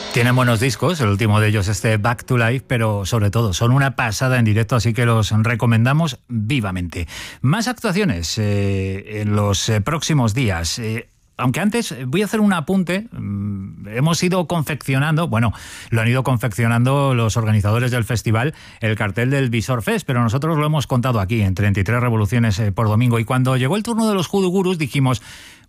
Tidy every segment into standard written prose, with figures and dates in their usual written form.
Tienen buenos discos, el último de ellos Back to Life, pero sobre todo son una pasada en directo, así que los recomendamos vivamente. Más actuaciones en los próximos días. Aunque antes voy a hacer un apunte. Hemos ido confeccionando, lo han ido confeccionando los organizadores del festival, el cartel del Visor Fest, pero nosotros lo hemos contado aquí en 33 revoluciones por domingo. Y cuando llegó el turno de los Hoodoo Gurus dijimos,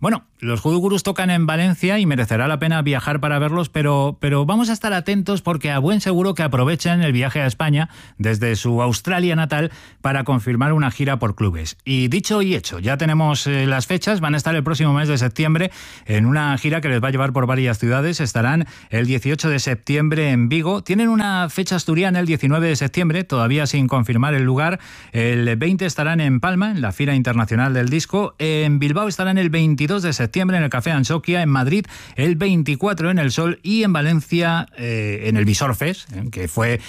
los Hoodoo Gurus tocan en Valencia y merecerá la pena viajar para verlos, pero vamos a estar atentos porque a buen seguro que aprovechen el viaje a España desde su Australia natal para confirmar una gira por clubes. Y dicho y hecho, ya tenemos las fechas. Van a estar el próximo mes de septiembre en una gira que les va a llevar por varias ciudades. Estarán el 18 de septiembre en Vigo. Tienen una fecha asturiana el 19 de septiembre, todavía sin confirmar el lugar. El 20 estarán en Palma, en la Fira Internacional del Disco. En Bilbao estarán el 22 de septiembre en el Café Anxoquia. En Madrid el 24 en El Sol. Y en Valencia en el Visor Fest, que fue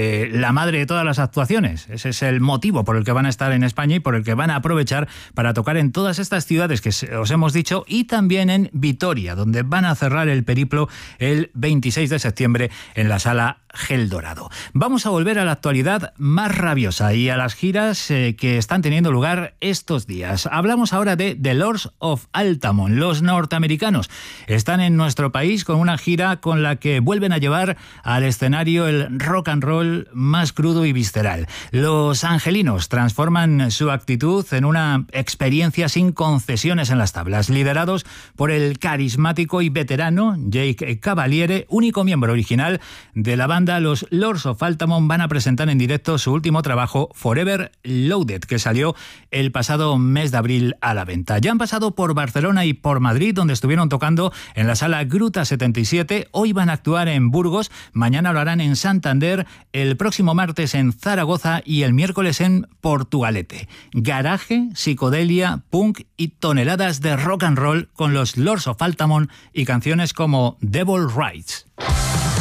la madre de todas las actuaciones. Ese es el motivo por el que van a estar en España y por el que van a aprovechar para tocar en todas estas ciudades que os hemos dicho, y también en Vitoria, donde van a cerrar el periplo el 26 de septiembre en la Sala Gel Dorado. Vamos a volver a la actualidad más rabiosa y a las giras que están teniendo lugar estos días. Hablamos ahora de The Lords of Altamont. Los norteamericanos están en nuestro país con una gira con la que vuelven a llevar al escenario el rock and roll más crudo y visceral. Los angelinos transforman su actitud en una experiencia sin concesiones en las tablas, liderados por el carismático y veterano Jake Cavaliere, único miembro original de la banda. Los Lords of Altamont van a presentar en directo su último trabajo, Forever Loaded, que salió el pasado mes de abril a la venta. Ya han pasado por Barcelona y por Madrid, donde estuvieron tocando en la Sala Gruta 77. Hoy van a actuar en Burgos, mañana lo harán en Santander, el próximo martes en Zaragoza y el miércoles en Portugalete. Garaje, psicodelia, punk y toneladas de rock and roll con los Lords of Altamont y canciones como Devil Rides.